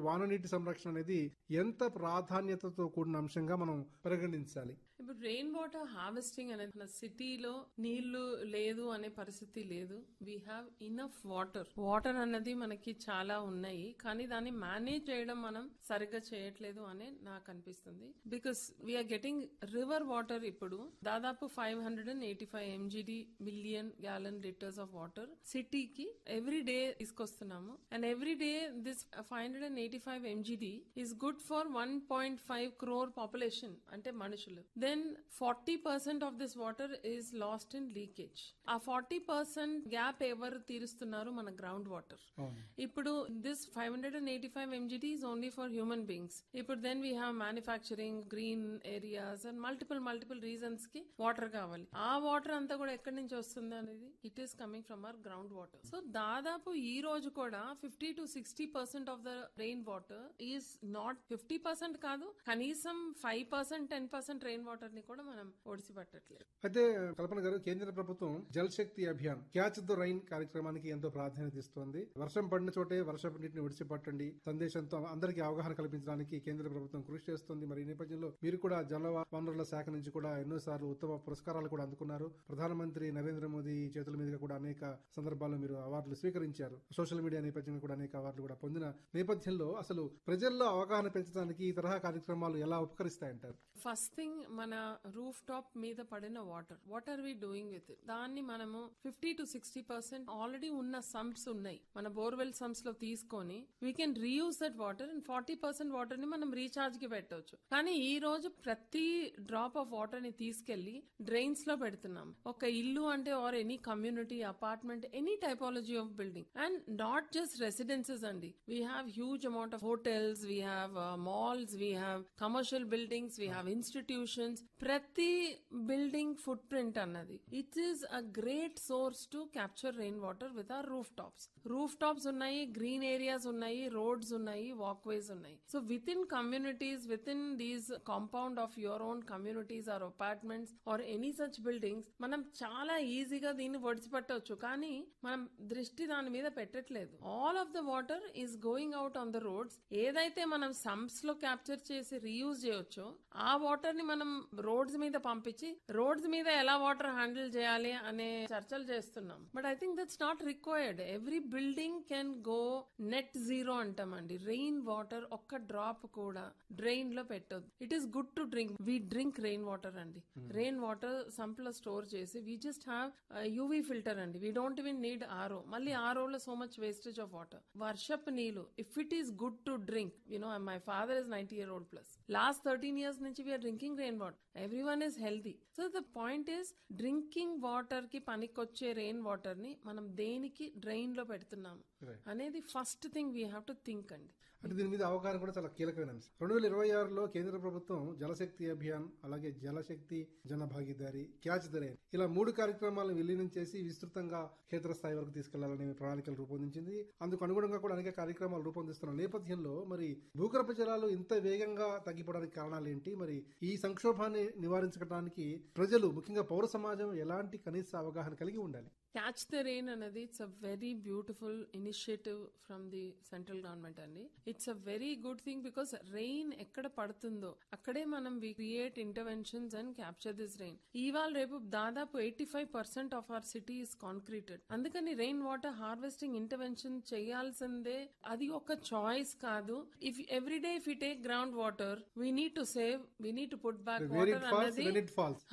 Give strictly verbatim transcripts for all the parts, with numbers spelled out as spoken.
వాన నీటి సంరక్షణ అనేది ఎంత ప్రాధాన్యతతో కూడిన అంశంగా మనం పరిగణించాలి? ఇప్పుడు రెయిన్ వాటర్ హార్వెస్టింగ్ అనేది మన సిటీలో నీళ్లు లేదు అనే పరిస్థితి లేదు. We have enough water. Water అన్నది మనకి చాలా ఉన్నాయి, కానీ దాన్ని మేనేజ్ చేయడం మనం సరిగ్గా చేయట్లేదు అని నాకు అనిపిస్తుంది. Because we are getting river water. ఇప్పుడు దాదాపు five hundred and eighty five MGD million gallon litres of water సిటీకి every day తీసుకొస్తున్నాము. And every day this five hundred and eighty five MGD is good for one point five crore population, అంటే మనుషులు. Than forty percent of this water is lost in leakage. ఆ forty percent gap ఎవరు తీరుస్తున్నారు? మన ground water. ఇప్పుడు this five hundred and eighty five MGD is only for human beings. ఇప్పుడు then we have manufacturing, green areas and multiple multiple reasons కి water కావాలి. ఆ water అంతా కూడా ఎక్కడి నుంచి వస్తుంది అనేది it is coming from our ground water. So దాదాపు ఈ రోజు కూడా fifty to sixty percent of the rain water is not fifty percent కాదు, కనీసం five percent ten percent rain water ని కూడా మనం ఒడిసిపట్టట్లేదు. అయితే కల్పన గారు, కేంద్ర ప్రభుత్వం జల్ శక్తి అభియాన్ క్యాచ్ ద రైన్ కార్యక్రమానికి ఎంతో ప్రాధాన్యత ఇస్తోంది. వర్షం పడిన చోటే వర్షపు నీటిని ఒడిసిపట్టండి సందేశంతో అందరికీ అవగాహన కల్పించడానికి కేంద్ర ప్రభుత్వం కృషి చేస్తోంది. మరి ఈ నేపథ్యంలో మీరు కూడా జల వనరుల శాఖ నుంచి కూడా ఎన్నోసార్లు ఉత్తమ పురస్కారాలు కూడా అందుకున్నారు. ప్రధానమంత్రి నరేంద్ర మోదీ చేతుల మీదుగా కూడా అనేక సందర్భాల్లో మీరు అవార్డులు స్వీకరించారు. సోషల్ మీడియా నేపథ్యంలో కూడా అనేక అవార్డులు కూడా పొందిన నేపథ్యంలో అసలు ప్రజల్లో అవగాహన పెంచడానికి ఈ తరహా కార్యక్రమాలు ఎలా ఉపకరిస్తాయంటారు? ఫస్ట్ థింగ్, మన రూఫ్ టాప్ మీద పడిన water, what are we doing with it? దాన్ని మనము fifty to sixty percent already ఉన్న సంప్స్ ఉన్నాయి, మన బోర్వెల్ సంప్స్ లో తీసుకొని we can reuse that water and forty percent water ని మనం రీఛార్జ్ కి పెట్టవచ్చు. కానీ ఈ రోజు ప్రతి డ్రాప్ ఆఫ్ వాటర్ ని తీసుకెళ్లి డ్రైన్స్ లో పెడుతున్నాం. ఒక ఇల్లు అంటే or any community, apartment, any typology of building, and not just residences అండి. We have huge amount of hotels, we have malls, we have commercial buildings, we have institutions. ప్రతి building foot print అన్నది it is a great source to capture rain water with our roof tops. Roof tops ఉన్నాయి, green areas ఉన్నాయి, roads ఉన్నాయి, walk వేస్ ఉన్నాయి. So with in communities, with in these compound of your own communities are apartments or any such buildings మనం చాలా ఈజీగా దీన్ని ఒడిచిపట్టవచ్చు. కానీ మనం దృష్టి దాని మీద పెట్టట్లేదు. All of the water is going out on the roads. ఏదైతే మనం సంప్స్ లో క్యాప్చర్ చేసి రీయూజ్ చేయొచ్చో ఆ వాటర్ ని మనం రోడ్స్ మీద పంపించి రోడ్స్ మీద ఎలా వాటర్ హ్యాండిల్ చేయాలి అనే చర్చలు చేస్తున్నాం. But I think that's not required. Every building can go net zero అంటామండి. రెయిన్ వాటర్ ఒక్క డ్రాప్ కూడా డ్రైన్ లో పెట్టొద్దు. It is good to drink. We drink rain water అండి. రెయిన్ వాటర్ సంప్ లో స్టోర్ చేసి we just have UV filter అండి. We don't even need RO. మళ్ళీ ఆర్ఓలో so much wastage of water. వర్షపు నీళ్లు if it is good to drink, you know my father is ninety year old plus. Last thirteen years నుంచి we are drinking rain water. Everyone is healthy. So the point is drinking water కి పనికొచ్చే rain water ని మనం దేనికి drain లో పెడుతున్నాము అనేది first thing we have to think అండి. అంటే దీని మీద అవగాహన కూడా చాలా కీలకమైన అంశం. రెండు వేల ఇరవై ఆరులో కేంద్ర ప్రభుత్వం జలశక్తి అభియాన్, అలాగే జలశక్తి జన భాగీదారి, క్యాచ్ ద రైన్ ఇలా మూడు కార్యక్రమాలను విలీనం చేసి విస్తృతంగా క్షేత్రస్థాయి వరకు తీసుకెళ్లాలనే ప్రణాళికలు రూపొందించింది. అందుకు అనుగుణంగా కూడా అనేక కార్యక్రమాలు రూపొందిస్తున్న నేపథ్యంలో మరి భూగర్భ జలాలు ఇంత వేగంగా తగ్గిపోవడానికి కారణాలు ఏంటి? మరి ఈ సంక్షోభాన్ని నివారించడానికి ప్రజలు, ముఖ్యంగా పౌర సమాజం ఎలాంటి కనీస అవగాహన కలిగి ఉండాలి? క్యాచ్ ద రెయిన్ అనేది it's a very beautiful initiative from the central government అండి. It's a very good thing because rain ఎక్కడ పడుతుందో అక్కడే మనం we create interventions and capture this rain. ఇవాళ రేపు దాదాపు eighty five percent of our city is కాంక్రీటెడ్. అందుకని రెయిన్ వాటర్ హార్వెస్టింగ్ ఇంటర్వెన్షన్ చేయాల్సిందే. అది ఒక చాయిస్ కాదు. If every day if you take ground water we need to save, we need to put back water అనేది wear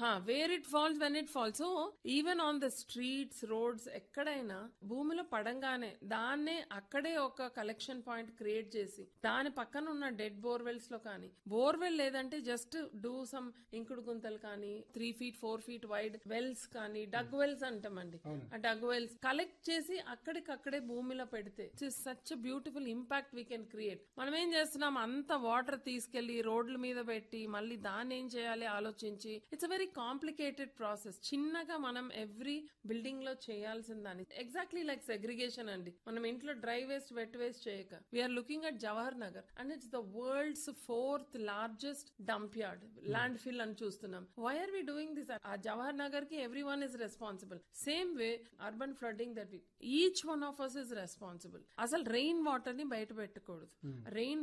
it falls when it falls. So even on the streets, roads, ఎక్కడైనా భూమిలో పడంగానే దాన్నే అక్కడే ఒక collection point create చేసి దాని పక్కన ఉన్న డెడ్ బోర్వెల్స్ లో కానీ, బోర్వెల్ లేదంటే జస్ట్ డూ సమ్ ఇంకుడు గుంతలు కానీ, three feet four feet wide wells కానీ, డగ్ వెల్స్ అంటామండి. ఆ డగ్ వెల్స్ కలెక్ట్ చేసి అక్కడికక్కడే భూమిలో పెడితే it's such beautiful impact we can create. మనం ఏం చేస్తున్నాం, అంత వాటర్ తీసుకెళ్లి రోడ్ల మీద పెట్టి మళ్ళీ దాన్ని ఏం చేయాలి ఆలోచించి it's a very complicated process. చిన్నగా మనం ఎవ్రీ బిల్డింగ్ లో చేయాల్సిందని ఎగ్జాక్ట్లీ లైక్ సెగ్రిగేషన్ అండి. మనం ఇంట్లో డ్రై వేస్ట్, వెట్ వేస్ట్ చేయక we are looking at Jawahar Nagar and it's the world's fourth largest dump yard, land fill అని చూస్తున్నాం. Why are we doing this? ఆ జవహర్ నగర్ కి every one is responsible. Same way urban flooding that each one of us is responsible. అసలు rain water ని బయట పెట్టకూడదు. Rain